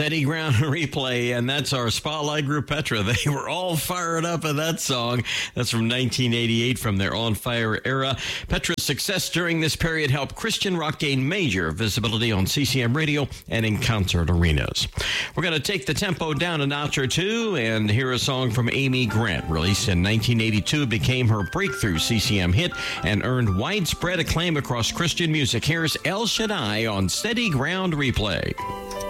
Steady Ground Replay, and that's our spotlight group, Petra. They were all fired up at that song. That's from 1988, from their On Fire era. Petra's success during this period helped Christian rock gain major visibility on CCM radio and in concert arenas. We're going to take the tempo down a notch or two and hear a song from Amy Grant. Released in 1982, became her breakthrough CCM hit and earned widespread acclaim across Christian music. Here's El Shaddai on Steady Ground Replay.